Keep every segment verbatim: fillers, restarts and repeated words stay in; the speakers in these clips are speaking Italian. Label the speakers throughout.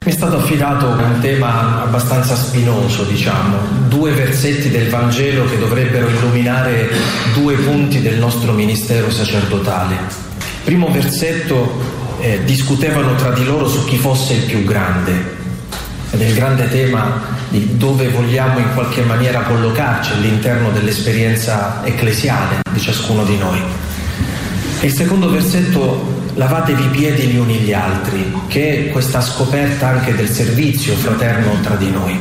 Speaker 1: Mi è stato affidato un tema abbastanza spinoso, diciamo, due versetti del Vangelo che dovrebbero illuminare due punti del nostro ministero sacerdotale. Primo versetto, eh, discutevano tra di loro su chi fosse il più grande, ed è il grande tema di dove vogliamo in qualche maniera collocarci all'interno dell'esperienza ecclesiale di ciascuno di noi. E il secondo versetto, lavatevi i piedi gli uni gli altri, che è questa scoperta anche del servizio fraterno tra di noi.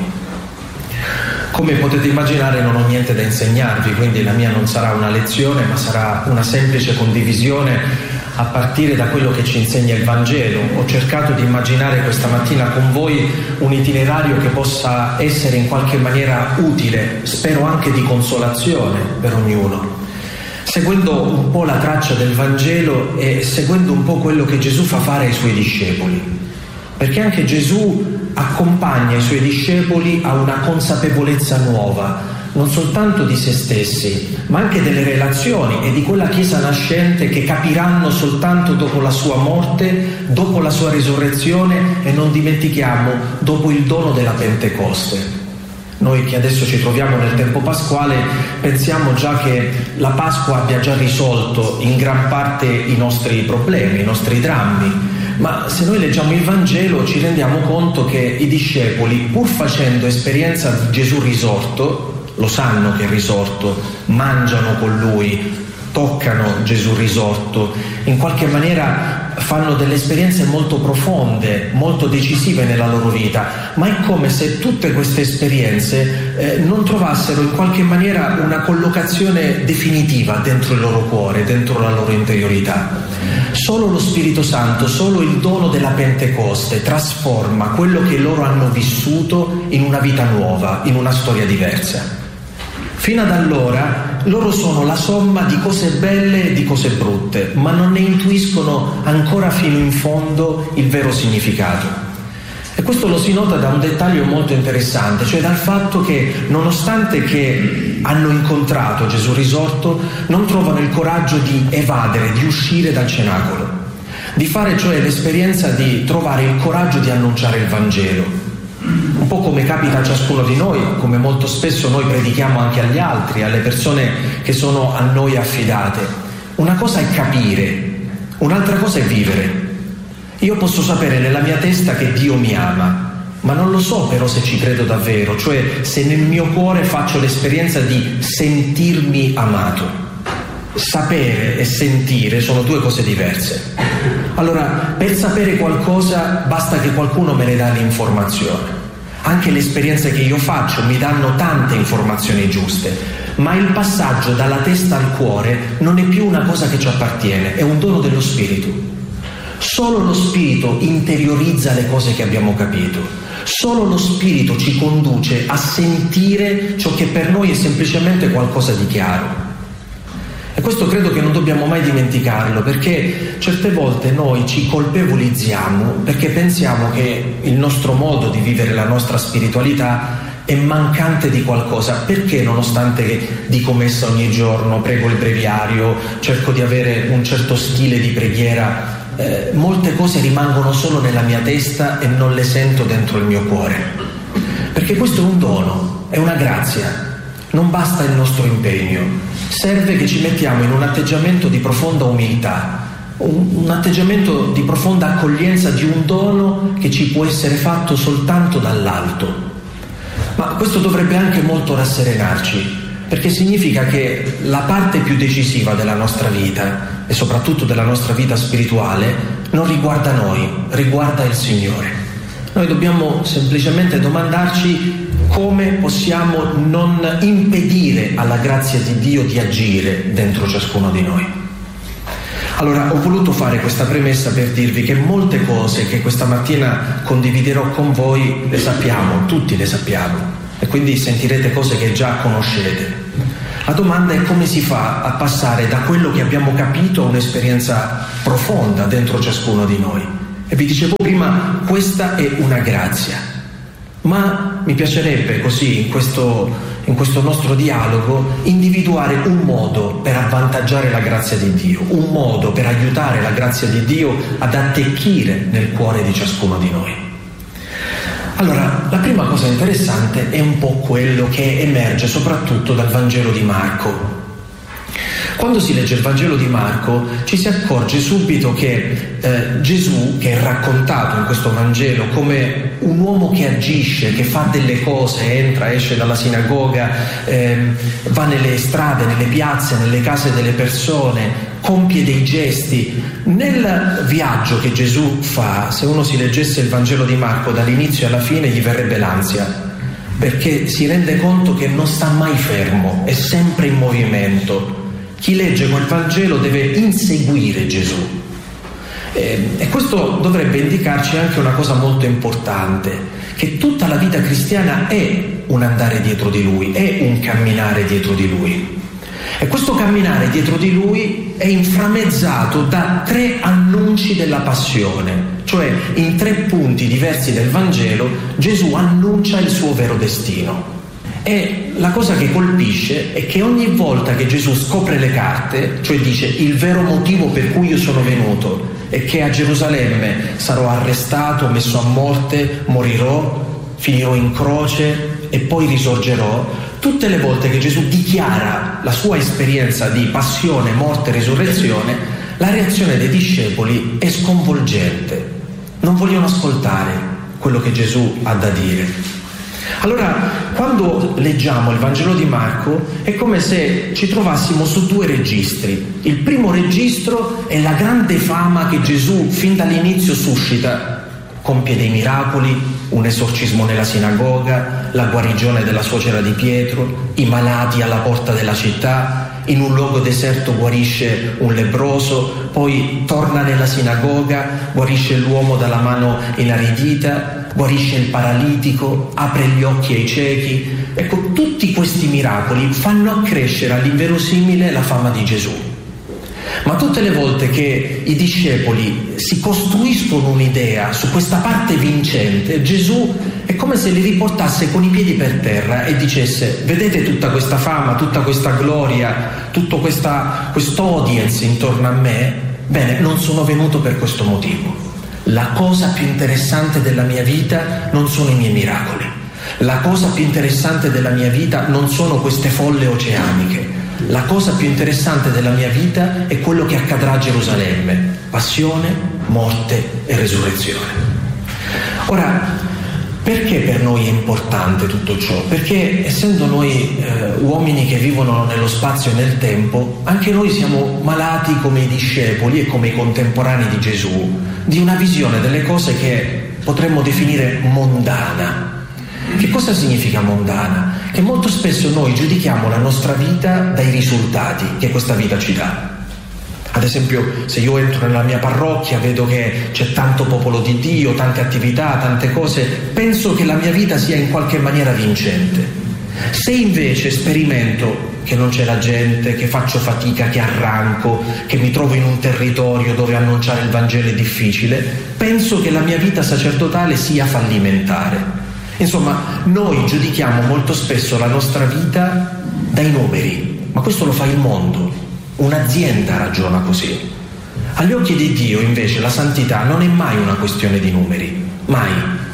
Speaker 1: Come potete immaginare non ho niente da insegnarvi, quindi la mia non sarà una lezione, ma sarà una semplice condivisione a partire da quello che ci insegna il Vangelo. Ho cercato di immaginare questa mattina con voi un itinerario che possa essere in qualche maniera utile, spero anche di consolazione per ognuno, seguendo un po' la traccia del Vangelo e seguendo un po' quello che Gesù fa fare ai suoi discepoli, perché anche Gesù accompagna i suoi discepoli a una consapevolezza nuova, non soltanto di se stessi, ma anche delle relazioni e di quella Chiesa nascente che capiranno soltanto dopo la sua morte, dopo la sua risurrezione e, non dimentichiamo, dopo il dono della Pentecoste. Noi che adesso ci troviamo nel tempo pasquale pensiamo già che la Pasqua abbia già risolto in gran parte i nostri problemi, i nostri drammi, ma se noi leggiamo il Vangelo ci rendiamo conto che i discepoli, pur facendo esperienza di Gesù risorto, lo sanno che è risorto, mangiano con Lui, toccano Gesù risorto, in qualche maniera fanno delle esperienze molto profonde, molto decisive nella loro vita, ma è come se tutte queste esperienze eh, non trovassero in qualche maniera una collocazione definitiva dentro il loro cuore, dentro la loro interiorità. Solo lo Spirito Santo, solo il dono della Pentecoste trasforma quello che loro hanno vissuto in una vita nuova, in una storia diversa. Fino ad allora loro sono la somma di cose belle e di cose brutte, ma non ne intuiscono ancora fino in fondo il vero significato. E questo lo si nota da un dettaglio molto interessante, cioè dal fatto che, nonostante che hanno incontrato Gesù risorto, non trovano il coraggio di evadere, di uscire dal cenacolo, di fare cioè l'esperienza di trovare il coraggio di annunciare il Vangelo. Un po' come capita a ciascuno di noi, come molto spesso noi predichiamo anche agli altri, alle persone che sono a noi affidate. Una cosa è capire, un'altra cosa è vivere. Io posso sapere nella mia testa che Dio mi ama, ma non lo so però se ci credo davvero, cioè se nel mio cuore faccio l'esperienza di sentirmi amato. Sapere e sentire sono due cose diverse. Allora, per sapere qualcosa basta che qualcuno me ne dà l'informazione. Anche le esperienze che io faccio mi danno tante informazioni giuste, ma il passaggio dalla testa al cuore non è più una cosa che ci appartiene, è un dono dello Spirito. Solo lo Spirito interiorizza le cose che abbiamo capito, solo lo Spirito ci conduce a sentire ciò che per noi è semplicemente qualcosa di chiaro. E questo credo che non dobbiamo mai dimenticarlo, perché certe volte noi ci colpevolizziamo perché pensiamo che il nostro modo di vivere la nostra spiritualità è mancante di qualcosa. Perché, nonostante che dico messa ogni giorno, prego il breviario, cerco di avere un certo stile di preghiera, eh, molte cose rimangono solo nella mia testa e non le sento dentro il mio cuore? Perché questo è un dono, è una grazia. Non basta il nostro impegno, serve che ci mettiamo in un atteggiamento di profonda umiltà, un, un atteggiamento di profonda accoglienza di un dono che ci può essere fatto soltanto dall'alto. Ma questo dovrebbe anche molto rasserenarci, perché significa che la parte più decisiva della nostra vita e soprattutto della nostra vita spirituale non riguarda noi, riguarda il Signore. Noi dobbiamo semplicemente domandarci come possiamo non impedire alla grazia di Dio di agire dentro ciascuno di noi. Allora, ho voluto fare questa premessa per dirvi che molte cose che questa mattina condividerò con voi le sappiamo, tutti le sappiamo, e quindi sentirete cose che già conoscete. La domanda è come si fa a passare da quello che abbiamo capito a un'esperienza profonda dentro ciascuno di noi. E vi dicevo prima, questa è una grazia. Ma mi piacerebbe così, in questo, in questo nostro dialogo, individuare un modo per avvantaggiare la grazia di Dio, un modo per aiutare la grazia di Dio ad attecchire nel cuore di ciascuno di noi. Allora, la prima cosa interessante è un po' quello che emerge soprattutto dal Vangelo di Marco. Quando si legge il Vangelo di Marco ci si accorge subito che eh, Gesù, che è raccontato in questo Vangelo come un uomo che agisce, che fa delle cose, entra, esce dalla sinagoga, eh, va nelle strade, nelle piazze, nelle case delle persone, compie dei gesti. Nel viaggio che Gesù fa, se uno si leggesse il Vangelo di Marco dall'inizio alla fine gli verrebbe l'ansia, perché si rende conto che non sta mai fermo, è sempre in movimento. Chi legge quel Vangelo deve inseguire Gesù. E, e questo dovrebbe indicarci anche una cosa molto importante, che tutta la vita cristiana è un andare dietro di Lui, è un camminare dietro di Lui. E questo camminare dietro di Lui è inframmezzato da tre annunci della passione, cioè in tre punti diversi del Vangelo Gesù annuncia il suo vero destino. E la cosa che colpisce è che ogni volta che Gesù scopre le carte, cioè dice il vero motivo per cui io sono venuto è che a Gerusalemme sarò arrestato, messo a morte, morirò, finirò in croce e poi risorgerò, tutte le volte che Gesù dichiara la sua esperienza di passione, morte e risurrezione, la reazione dei discepoli è sconvolgente. Non vogliono ascoltare quello che Gesù ha da dire. Allora, quando leggiamo il Vangelo di Marco è come se ci trovassimo su due registri. Il primo registro è la grande fama che Gesù fin dall'inizio suscita, compie dei miracoli, un esorcismo nella sinagoga, la guarigione della suocera di Pietro, i malati alla porta della città, in un luogo deserto guarisce un lebbroso, poi torna nella sinagoga, guarisce l'uomo dalla mano inaridita, guarisce il paralitico, apre gli occhi ai ciechi. Ecco, tutti questi miracoli fanno accrescere all'inverosimile la fama di Gesù. Ma tutte le volte che i discepoli si costruiscono un'idea su questa parte vincente, Gesù è come se li riportasse con i piedi per terra e dicesse: vedete tutta questa fama, tutta questa gloria, tutto questa quest'audience intorno a me? Bene, non sono venuto per questo motivo. La cosa più interessante della mia vita non sono i miei miracoli. La cosa più interessante della mia vita non sono queste folle oceaniche. La cosa più interessante della mia vita è quello che accadrà a Gerusalemme: passione, morte e resurrezione. Ora, perché per noi è importante tutto ciò? Perché essendo noi eh, uomini che vivono nello spazio e nel tempo, anche noi siamo malati come i discepoli e come i contemporanei di Gesù, di una visione delle cose che potremmo definire mondana. Che cosa significa mondana? Che molto spesso noi giudichiamo la nostra vita dai risultati che questa vita ci dà. Ad esempio, se io entro nella mia parrocchia, vedo che c'è tanto popolo di Dio, tante attività, tante cose, penso che la mia vita sia in qualche maniera vincente. Se invece sperimento che non c'è la gente, che faccio fatica, che arranco, che mi trovo in un territorio dove annunciare il Vangelo è difficile, penso che la mia vita sacerdotale sia fallimentare. Insomma, noi giudichiamo molto spesso la nostra vita dai numeri, ma questo lo fa il mondo. Un'azienda ragiona così. Agli occhi di Dio, invece, la santità non è mai una questione di numeri, mai.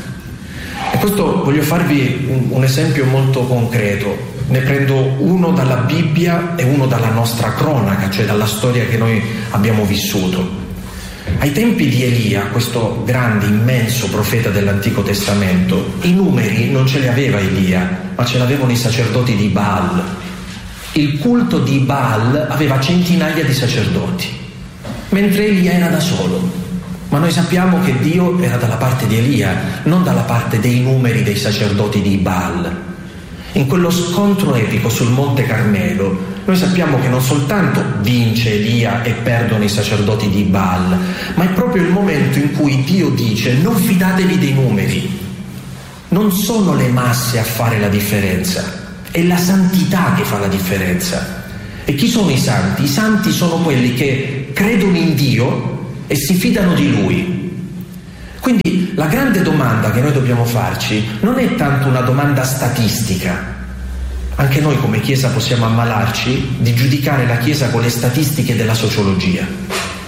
Speaker 1: E questo voglio farvi un, un esempio molto concreto. Ne prendo uno dalla Bibbia e uno dalla nostra cronaca, cioè dalla storia che noi abbiamo vissuto. Ai tempi di Elia, questo grande, immenso profeta dell'Antico Testamento, i numeri non ce li aveva Elia, ma ce l'avevano i sacerdoti di Baal. Il culto di Baal aveva centinaia di sacerdoti, mentre Elia era da solo. Ma noi sappiamo che Dio era dalla parte di Elia, non dalla parte dei numeri dei sacerdoti di Baal. In quello scontro epico sul Monte Carmelo, noi sappiamo che non soltanto vince Elia e perdono i sacerdoti di Baal, ma è proprio il momento in cui Dio dice: non fidatevi dei numeri, non sono le masse a fare la differenza, è la santità che fa la differenza. E chi sono i santi? I santi sono quelli che credono in Dio e si fidano di Lui. Quindi la grande domanda che noi dobbiamo farci non è tanto una domanda statistica. Anche noi come Chiesa possiamo ammalarci di giudicare la Chiesa con le statistiche della sociologia.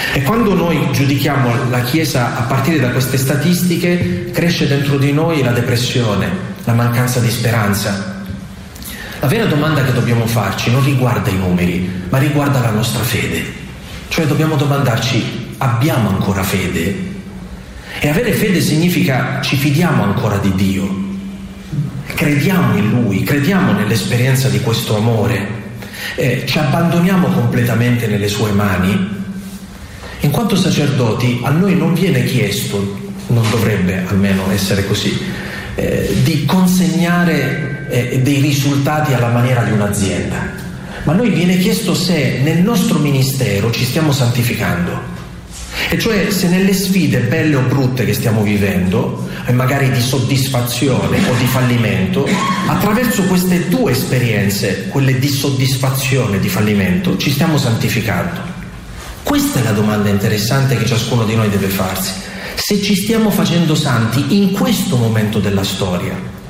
Speaker 1: E quando noi giudichiamo la Chiesa a partire da queste statistiche, cresce dentro di noi la depressione, la mancanza di speranza. La vera domanda che dobbiamo farci non riguarda i numeri, ma riguarda la nostra fede. Cioè dobbiamo domandarci: abbiamo ancora fede? E avere fede significa ci fidiamo ancora di Dio, crediamo in Lui, crediamo nell'esperienza di questo amore, eh, ci abbandoniamo completamente nelle Sue mani. In quanto sacerdoti a noi non viene chiesto, non dovrebbe almeno essere così, eh, di consegnare eh, dei risultati alla maniera di un'azienda, ma a noi viene chiesto se nel nostro ministero ci stiamo santificando. E cioè se nelle sfide belle o brutte che stiamo vivendo, e magari di soddisfazione o di fallimento, attraverso queste due esperienze, quelle di soddisfazione e di fallimento, ci stiamo santificando. Questa è la domanda interessante che ciascuno di noi deve farsi. Se ci stiamo facendo santi in questo momento della storia.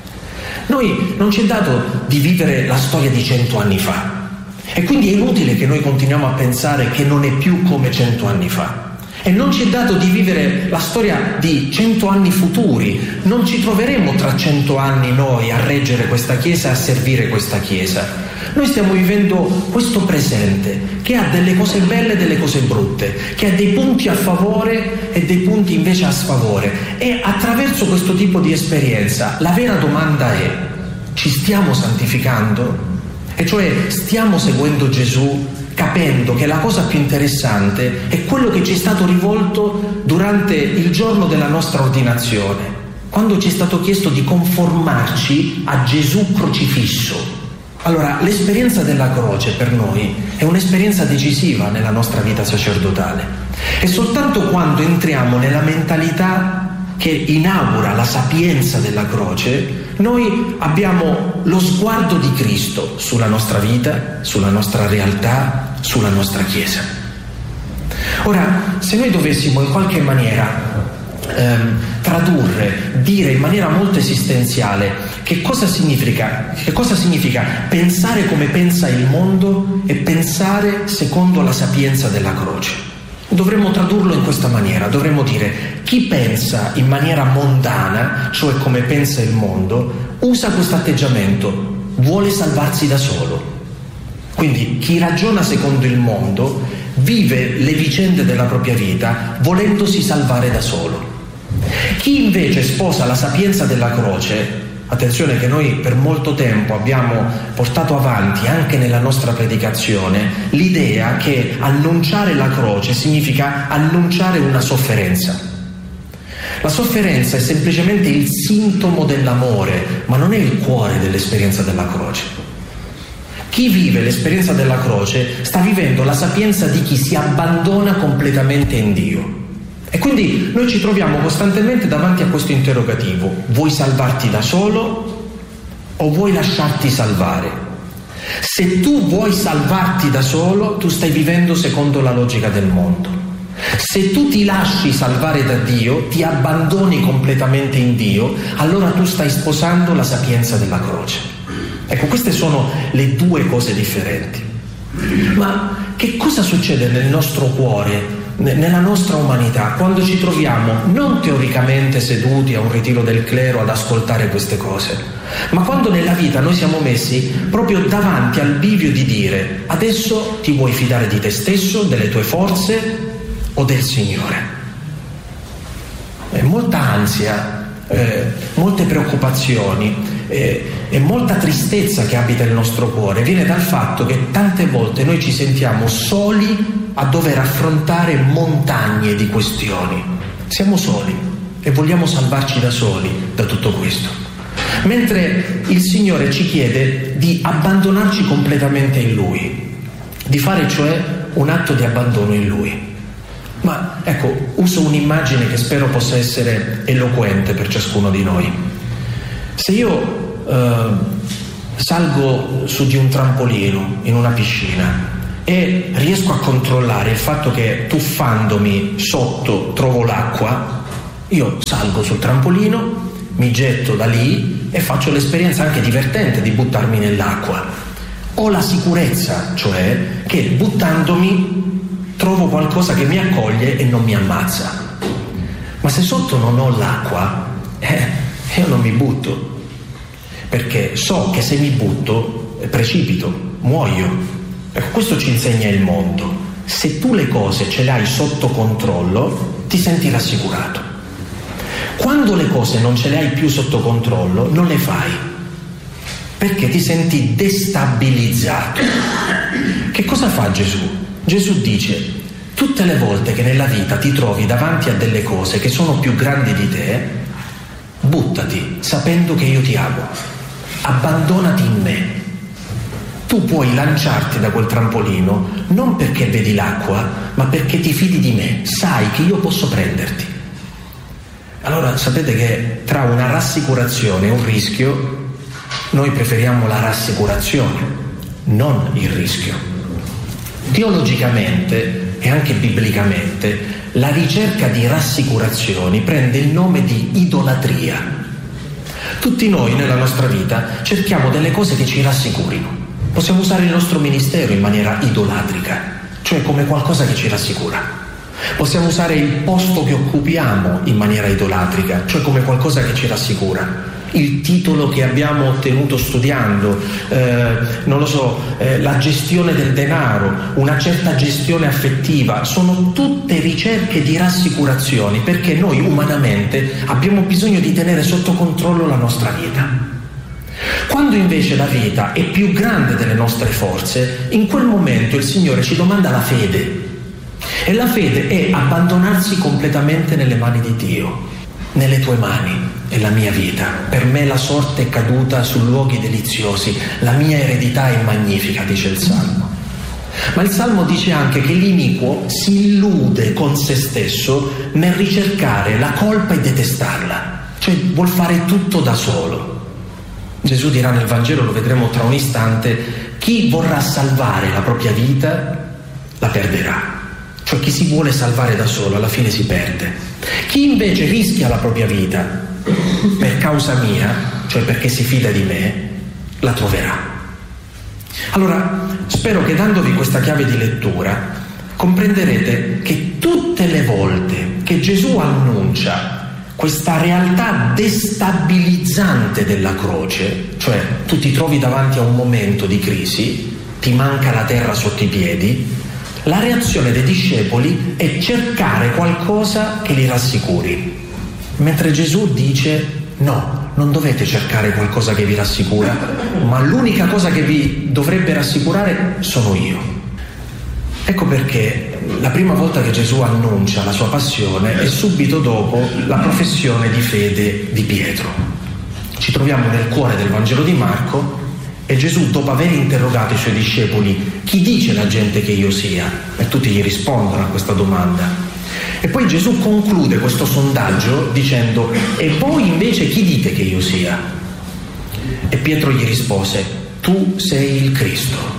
Speaker 1: Noi non ci è dato di vivere la storia di cento anni fa, e quindi è inutile che noi continuiamo a pensare che non è più come cento anni fa. E non ci è dato di vivere la storia di cento anni futuri. Non ci troveremo tra cento anni noi a reggere questa Chiesa e a servire questa Chiesa. Noi stiamo vivendo questo presente che ha delle cose belle e delle cose brutte, che ha dei punti a favore e dei punti invece a sfavore. E attraverso questo tipo di esperienza la vera domanda è: ci stiamo santificando? E cioè stiamo seguendo Gesù, capendo che la cosa più interessante è quello che ci è stato rivolto durante il giorno della nostra ordinazione, quando ci è stato chiesto di conformarci a Gesù crocifisso. Allora, l'esperienza della croce per noi è un'esperienza decisiva nella nostra vita sacerdotale. E soltanto quando entriamo nella mentalità che inaugura la sapienza della croce, noi abbiamo lo sguardo di Cristo sulla nostra vita, sulla nostra realtà, sulla nostra Chiesa. Ora, se noi dovessimo in qualche maniera ehm, tradurre, dire in maniera molto esistenziale che cosa significa, che cosa significa pensare come pensa il mondo e pensare secondo la sapienza della croce, dovremmo tradurlo in questa maniera. Dovremmo dire: chi pensa in maniera mondana, cioè come pensa il mondo, usa questo atteggiamento, vuole salvarsi da solo. Quindi chi ragiona secondo il mondo vive le vicende della propria vita volendosi salvare da solo. Chi invece sposa la sapienza della croce, attenzione che noi per molto tempo abbiamo portato avanti anche nella nostra predicazione l'idea che annunciare la croce significa annunciare una sofferenza. La sofferenza è semplicemente il sintomo dell'amore, ma non è il cuore dell'esperienza della croce. Chi vive l'esperienza della croce sta vivendo la sapienza di chi si abbandona completamente in Dio. E quindi noi ci troviamo costantemente davanti a questo interrogativo: vuoi salvarti da solo o vuoi lasciarti salvare? Se tu vuoi salvarti da solo, tu stai vivendo secondo la logica del mondo. Se tu ti lasci salvare da Dio, ti abbandoni completamente in Dio, allora tu stai sposando la sapienza della croce. Ecco, queste sono le due cose differenti. Ma che cosa succede nel nostro cuore, nella nostra umanità, quando ci troviamo non teoricamente seduti a un ritiro del clero ad ascoltare queste cose, ma quando nella vita noi siamo messi proprio davanti al bivio di dire: adesso ti vuoi fidare di te stesso, delle tue forze o del Signore? È molta ansia, eh, molte preoccupazioni eh, e molta tristezza che abita il nostro cuore viene dal fatto che tante volte noi ci sentiamo soli a dover affrontare montagne di questioni. Siamo soli e vogliamo salvarci da soli da tutto questo, mentre il Signore ci chiede di abbandonarci completamente in Lui, di fare cioè un atto di abbandono in Lui. Ma ecco, uso un'immagine che spero possa essere eloquente per ciascuno di noi. Se io eh, salgo su di un trampolino in una piscina e riesco a controllare il fatto che tuffandomi sotto trovo l'acqua, io salgo sul trampolino, mi getto da lì e faccio l'esperienza anche divertente di buttarmi nell'acqua. Ho la sicurezza, cioè, che buttandomi trovo qualcosa che mi accoglie e non mi ammazza. Ma se sotto non ho l'acqua, eh, io non mi butto, perché so che se mi butto precipito, muoio. Ecco, questo ci insegna il mondo. Se tu le cose ce le hai sotto controllo, ti senti rassicurato. Quando le cose non ce le hai più sotto controllo, non le fai, perché ti senti destabilizzato. Che cosa fa Gesù? Gesù dice: tutte le volte che nella vita ti trovi davanti a delle cose che sono più grandi di te, buttati sapendo che io ti amo, abbandonati in me. Tu puoi lanciarti da quel trampolino non perché vedi l'acqua, ma perché ti fidi di me, sai che io posso prenderti. Allora sapete che tra una rassicurazione e un rischio noi preferiamo la rassicurazione, non il rischio. Teologicamente e anche biblicamente la ricerca di rassicurazioni prende il nome di idolatria. Tutti noi nella nostra vita cerchiamo delle cose che ci rassicurino. Possiamo usare il nostro ministero in maniera idolatrica, cioè come qualcosa che ci rassicura. Possiamo usare il posto che occupiamo in maniera idolatrica, cioè come qualcosa che ci rassicura. Il titolo che abbiamo ottenuto studiando, eh, non lo so, eh, la gestione del denaro, una certa gestione affettiva, sono tutte ricerche di rassicurazioni, perché noi umanamente abbiamo bisogno di tenere sotto controllo la nostra vita. Quando invece la vita è più grande delle nostre forze, in quel momento il Signore ci domanda la fede. E la fede è abbandonarsi completamente nelle mani di Dio. Nelle tue mani è la mia vita, per me la sorte è caduta su luoghi deliziosi, la mia eredità è magnifica, dice il Salmo. Ma il Salmo dice anche che l'iniquo si illude con se stesso nel ricercare la colpa e detestarla, cioè vuol fare tutto da solo. Gesù dirà nel Vangelo, lo vedremo tra un istante, chi vorrà salvare la propria vita la perderà. Cioè chi si vuole salvare da solo alla fine si perde. Chi invece rischia la propria vita per causa mia, cioè perché si fida di me, la troverà. Allora, spero che dandovi questa chiave di lettura comprenderete che tutte le volte che Gesù annuncia questa realtà destabilizzante della croce, cioè tu ti trovi davanti a un momento di crisi, ti manca la terra sotto i piedi, la reazione dei discepoli è cercare qualcosa che li rassicuri, mentre Gesù dice: no, non dovete cercare qualcosa che vi rassicura, ma l'unica cosa che vi dovrebbe rassicurare sono io. Ecco perché la prima volta che Gesù annuncia la sua passione è subito dopo la professione di fede di Pietro. Ci troviamo nel cuore del Vangelo di Marco e Gesù, dopo aver interrogato i suoi discepoli: chi dice la gente che io sia? E tutti gli rispondono a questa domanda. E poi Gesù conclude questo sondaggio dicendo: e voi invece chi dite che io sia? E Pietro gli rispose: tu sei il Cristo.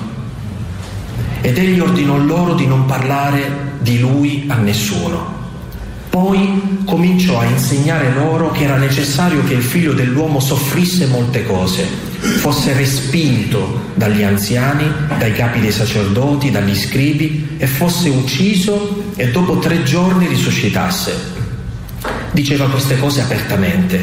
Speaker 1: Ed egli ordinò loro di non parlare di lui a nessuno. Poi cominciò a insegnare loro che era necessario che il figlio dell'uomo soffrisse molte cose, fosse respinto dagli anziani, dai capi dei sacerdoti, dagli scribi, e fosse ucciso e dopo tre giorni risuscitasse. Diceva queste cose apertamente.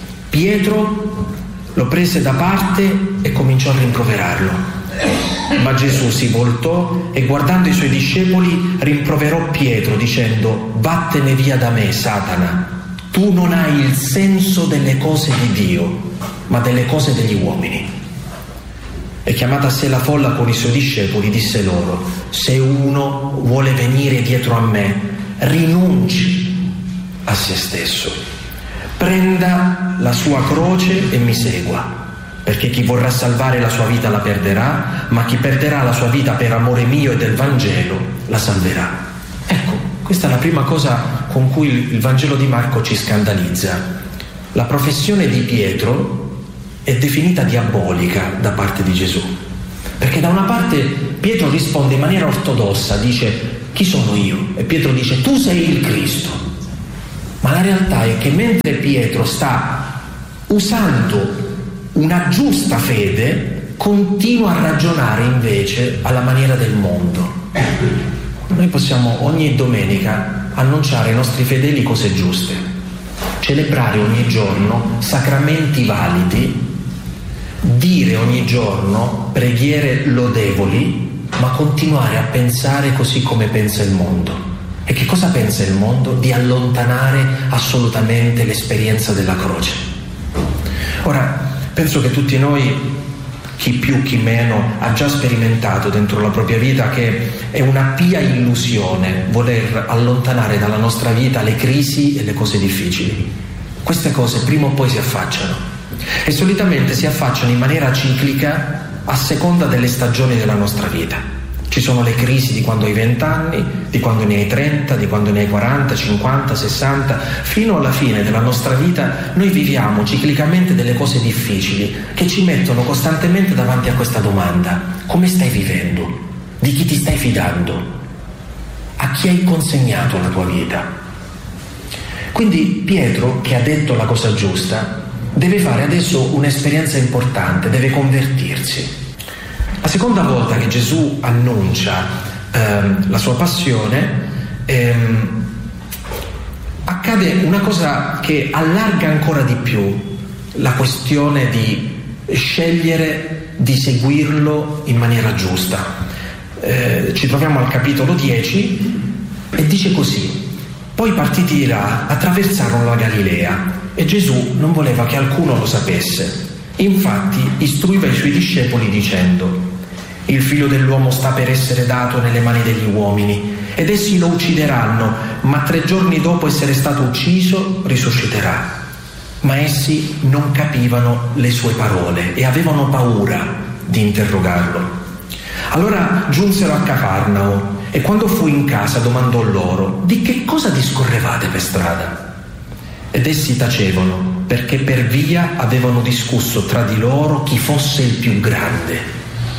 Speaker 1: Pietro lo prese da parte e cominciò a rimproverarlo. Ma Gesù si voltò e, guardando i suoi discepoli, rimproverò Pietro dicendo: vattene via da me, Satana, tu non hai il senso delle cose di Dio, ma delle cose degli uomini. E chiamata a sé la folla con i suoi discepoli, disse loro: se uno vuole venire dietro a me, rinunci a se stesso, prenda la sua croce e mi segua. Perché chi vorrà salvare la sua vita la perderà, ma chi perderà la sua vita per amore mio e del Vangelo la salverà. Ecco, questa è la prima cosa con cui il Vangelo di Marco ci scandalizza. La professione di Pietro è definita diabolica da parte di Gesù. Perché da una parte Pietro risponde in maniera ortodossa, dice: chi sono io? E Pietro dice: tu sei il Cristo. Ma la realtà è che mentre Pietro sta usando una giusta fede, continua a ragionare invece alla maniera del mondo. Noi possiamo ogni domenica annunciare ai nostri fedeli cose giuste, celebrare ogni giorno sacramenti validi, dire ogni giorno preghiere lodevoli, ma continuare a pensare così come pensa il mondo. E che cosa pensa il mondo? Di allontanare assolutamente l'esperienza della croce. Ora, penso che tutti noi, chi più chi meno, ha già sperimentato dentro la propria vita che è una pia illusione voler allontanare dalla nostra vita le crisi e le cose difficili. Queste cose prima o poi si affacciano e solitamente si affacciano in maniera ciclica a seconda delle stagioni della nostra vita. Ci sono le crisi di quando hai venti anni, di quando ne hai trenta, di quando ne hai quaranta, cinquanta, sessanta, fino alla fine della nostra vita noi viviamo ciclicamente delle cose difficili che ci mettono costantemente davanti a questa domanda: come stai vivendo? Di chi ti stai fidando? A chi hai consegnato la tua vita? Quindi Pietro, che ha detto la cosa giusta, deve fare adesso un'esperienza importante, deve convertirsi. La seconda volta che Gesù annuncia ehm, la sua passione ehm, accade una cosa che allarga ancora di più la questione di scegliere di seguirlo in maniera giusta. Eh, ci troviamo al capitolo dieci e dice così: poi partiti di là attraversarono la Galilea e Gesù non voleva che alcuno lo sapesse. Infatti istruiva i suoi discepoli dicendo: il figlio dell'uomo sta per essere dato nelle mani degli uomini ed essi lo uccideranno, ma tre giorni dopo essere stato ucciso risusciterà. Ma essi non capivano le sue parole e avevano paura di interrogarlo. Allora giunsero a Cafarnao e quando fu in casa domandò loro: di che cosa discorrevate per strada? Ed essi tacevano, perché per via avevano discusso tra di loro chi fosse il più grande.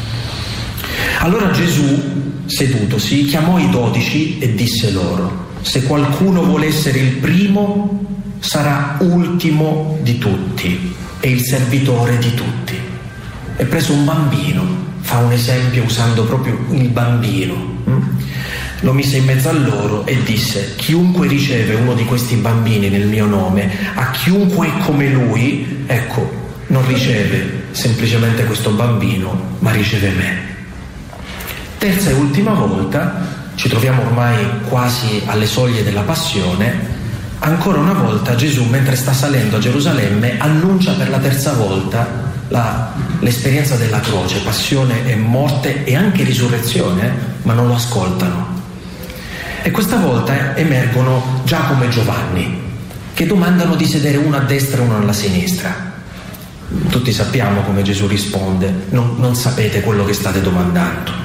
Speaker 1: Allora Gesù, sedutosi, chiamò i dodici e disse loro: se qualcuno vuole essere il primo, sarà ultimo di tutti e il servitore di tutti. E preso un bambino, fa un esempio usando proprio il bambino, lo mise in mezzo a loro e disse: chiunque riceve uno di questi bambini nel mio nome, a chiunque è come lui, ecco, non riceve semplicemente questo bambino, ma riceve me. Terza e ultima volta, ci troviamo ormai quasi alle soglie della passione, ancora una volta Gesù, mentre sta salendo a Gerusalemme, annuncia per la terza volta la, l'esperienza della croce, passione e morte e anche risurrezione, ma non lo ascoltano. E questa volta emergono Giacomo e Giovanni, che domandano di sedere uno a destra e uno alla sinistra. Tutti sappiamo come Gesù risponde: non, non sapete quello che state domandando.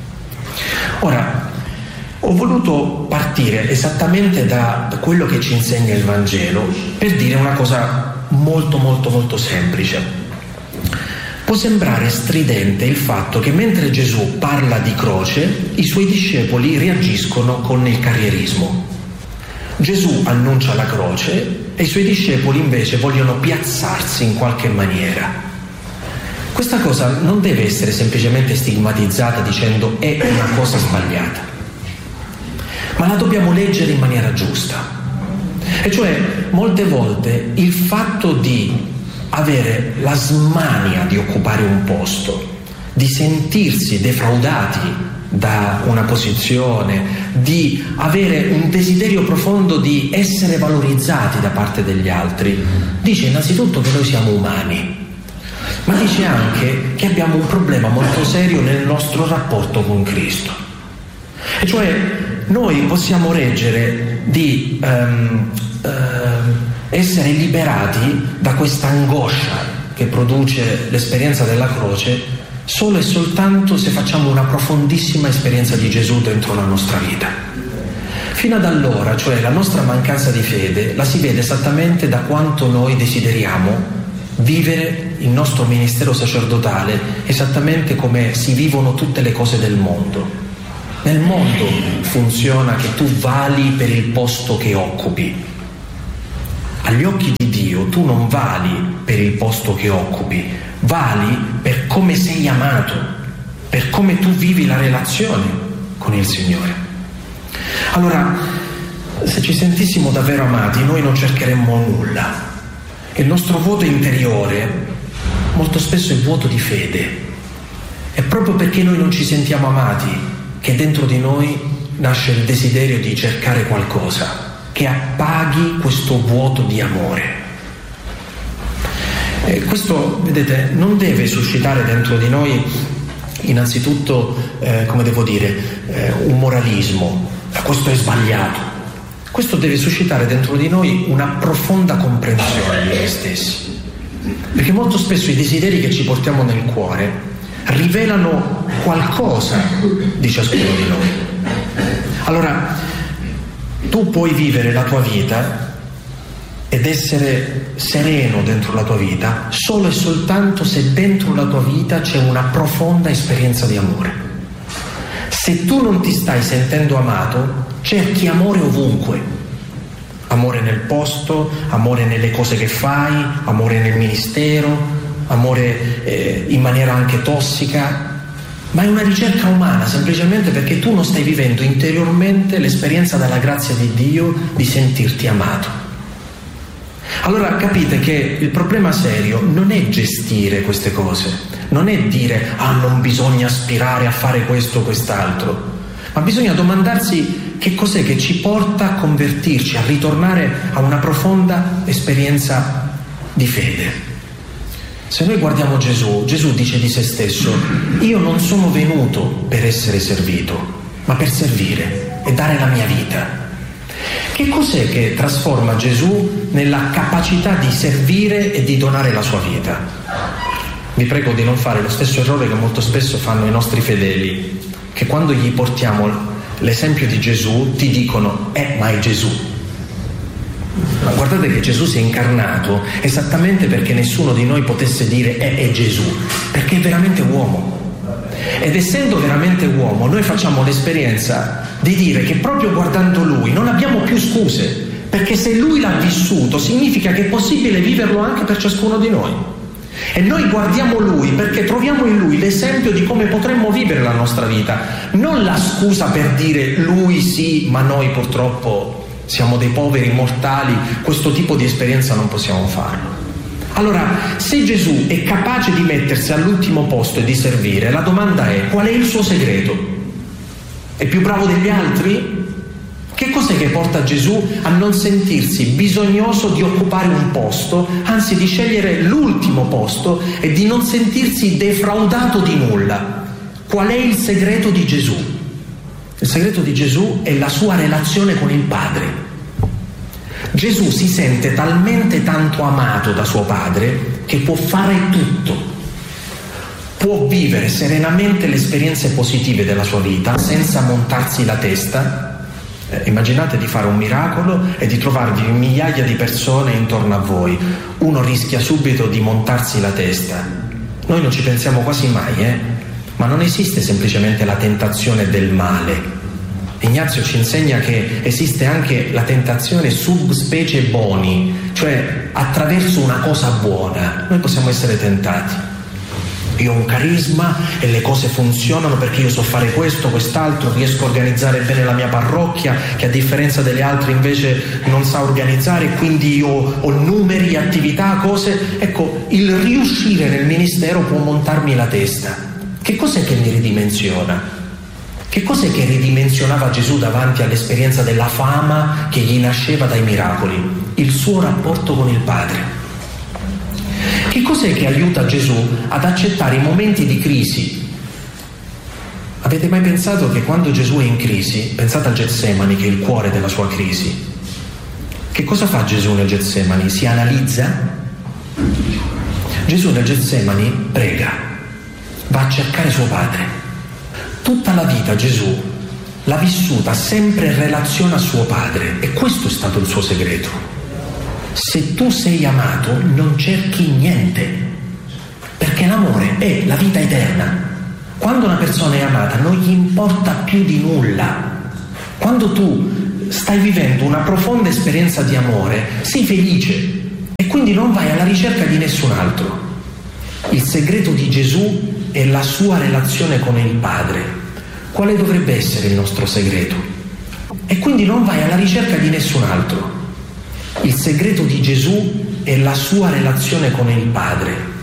Speaker 1: Ora, ho voluto partire esattamente da, da quello che ci insegna il Vangelo per dire una cosa molto molto molto semplice. Può sembrare stridente il fatto che mentre Gesù parla di croce, i suoi discepoli reagiscono con il carrierismo. Gesù annuncia la croce e i suoi discepoli invece vogliono piazzarsi in qualche maniera. Questa cosa non deve essere semplicemente stigmatizzata dicendo è una cosa sbagliata, ma la dobbiamo leggere in maniera giusta. E cioè, molte volte il fatto di avere la smania di occupare un posto, di sentirsi defraudati da una posizione, di avere un desiderio profondo di essere valorizzati da parte degli altri, dice innanzitutto che noi siamo umani, ma dice anche che abbiamo un problema molto serio nel nostro rapporto con Cristo. E cioè noi possiamo reggere di um, uh, essere liberati da questa angoscia che produce l'esperienza della croce solo e soltanto se facciamo una profondissima esperienza di Gesù dentro la nostra vita. Fino ad allora, cioè la nostra mancanza di fede, la si vede esattamente da quanto noi desideriamo vivere il nostro ministero sacerdotale esattamente come si vivono tutte le cose del mondo. Nel mondo funziona che tu vali per il posto che occupi. Agli occhi di Dio tu non vali per il posto che occupi, vali per come sei amato, per come tu vivi la relazione con il Signore. Allora, se ci sentissimo davvero amati, noi non cercheremmo nulla. Il nostro vuoto interiore molto spesso è vuoto di fede. È proprio perché noi non ci sentiamo amati che dentro di noi nasce il desiderio di cercare qualcosa che appaghi questo vuoto di amore. E questo, vedete, non deve suscitare dentro di noi innanzitutto, eh, come devo dire, eh, un moralismo. Questo è sbagliato. Questo deve suscitare dentro di noi una profonda comprensione di noi stessi. Perché molto spesso i desideri che ci portiamo nel cuore rivelano qualcosa di ciascuno di noi. Allora, tu puoi vivere la tua vita ed essere sereno dentro la tua vita solo e soltanto se dentro la tua vita c'è una profonda esperienza di amore. Se tu non ti stai sentendo amato, cerchi amore ovunque. Amore nel posto, amore nelle cose che fai, amore nel ministero, amore eh, in maniera anche tossica. Ma è una ricerca umana, semplicemente perché tu non stai vivendo interiormente l'esperienza della grazia di Dio di sentirti amato. Allora capite che il problema serio non è gestire queste cose, non è dire ah non bisogna aspirare a fare questo o quest'altro, ma bisogna domandarsi che cos'è che ci porta a convertirci, a ritornare a una profonda esperienza di fede. Se noi guardiamo Gesù, Gesù dice di se stesso: io non sono venuto per essere servito, ma per servire e dare la mia vita. Che cos'è che trasforma Gesù nella capacità di servire e di donare la sua vita? Vi prego di non fare lo stesso errore che molto spesso fanno i nostri fedeli, che quando gli portiamo l'esempio di Gesù ti dicono eh ma è Gesù. Ma guardate che Gesù si è incarnato esattamente perché nessuno di noi potesse dire eh, è Gesù, perché è veramente uomo. Ed essendo veramente uomo, noi facciamo l'esperienza di dire che proprio guardando Lui non abbiamo più scuse, perché se Lui l'ha vissuto significa che è possibile viverlo anche per ciascuno di noi. E noi guardiamo Lui perché troviamo in Lui l'esempio di come potremmo vivere la nostra vita, non la scusa per dire Lui sì, ma noi purtroppo siamo dei poveri mortali, questo tipo di esperienza non possiamo farlo. Allora, se Gesù è capace di mettersi all'ultimo posto e di servire, la domanda è: qual è il suo segreto? È più bravo degli altri? Che cos'è che porta Gesù a non sentirsi bisognoso di occupare un posto, anzi di scegliere l'ultimo posto e di non sentirsi defraudato di nulla? Qual è il segreto di Gesù? Il segreto di Gesù è la sua relazione con il Padre. Gesù si sente talmente tanto amato da suo Padre che può fare tutto. Può vivere serenamente le esperienze positive della sua vita senza montarsi la testa. Eh, immaginate di fare un miracolo e di trovarvi migliaia di persone intorno a voi. Uno rischia subito di montarsi la testa. Noi non ci pensiamo quasi mai, eh? Ma non esiste semplicemente la tentazione del male. Ignazio ci insegna che esiste anche la tentazione subspecie boni, cioè attraverso una cosa buona noi possiamo essere tentati. Io ho un carisma e le cose funzionano perché io so fare questo, quest'altro, riesco a organizzare bene la mia parrocchia, che a differenza delle altre invece non sa organizzare, quindi io ho numeri, attività, cose. Ecco, il riuscire nel ministero può montarmi la testa. Che cos'è che mi ridimensiona? Che cos'è che ridimensionava Gesù davanti all'esperienza della fama che gli nasceva dai miracoli? Il suo rapporto con il Padre. Che cos'è che aiuta Gesù ad accettare i momenti di crisi? Avete mai pensato che quando Gesù è in crisi, pensate al Getsemani che è il cuore della sua crisi, che cosa fa Gesù nel Getsemani? Si analizza? Gesù nel Getsemani prega, va a cercare suo Padre. Tutta la vita Gesù l'ha vissuta sempre in relazione a suo Padre e questo è stato il suo segreto. Se tu sei amato non cerchi niente, perché l'amore è la vita eterna. Quando una persona è amata non gli importa più di nulla. Quando tu stai vivendo una profonda esperienza di amore sei felice e quindi non vai alla ricerca di nessun altro. Il segreto di Gesù è la sua relazione con il Padre. Quale dovrebbe essere il nostro segreto? e quindi non vai alla ricerca di nessun altro. Il segreto di Gesù è la sua relazione con il Padre.